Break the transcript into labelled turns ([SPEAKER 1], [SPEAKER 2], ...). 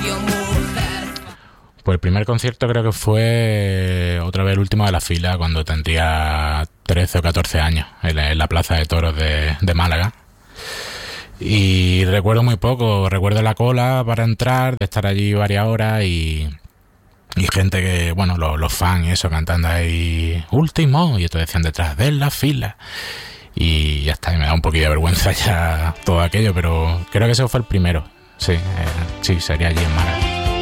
[SPEAKER 1] Pues el primer concierto creo que fue otra vez el último de la fila, cuando tendría 13 o 14 años, en la Plaza de Toros de Málaga. Y recuerdo muy poco, recuerdo la cola para entrar, de estar allí varias horas y gente que, bueno, los fans y eso, cantando ahí último, y otros decían detrás de la fila. Y ya está, y me da un poquillo de vergüenza ya todo aquello, pero creo que ese fue el primero. Sí, sí, sería allí en Málaga.